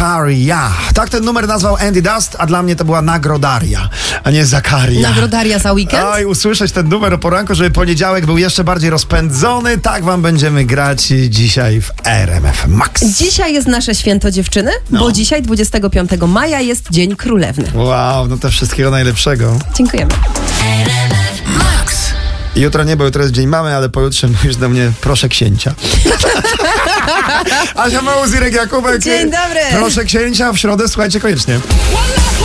Zakaria. Tak ten numer nazwał Andy Dust, a dla mnie to była Nagrodaria, a nie Zakaria. Nagrodaria za weekend? Oj, usłyszeć ten numer o poranku, żeby poniedziałek był jeszcze bardziej rozpędzony. Tak wam będziemy grać dzisiaj w RMF Max. Dzisiaj jest nasze święto dziewczyny, bo dzisiaj 25 maja jest Dzień Królewny. Wow, no to wszystkiego najlepszego. Dziękujemy. Jutro nie, bo jutro jest Dzień Mamy, ale pojutrze mówisz do mnie, proszę księcia. Asia Małuz, Irek Jakubek. Dzień dobry. Proszę księcia, w środę słuchajcie koniecznie.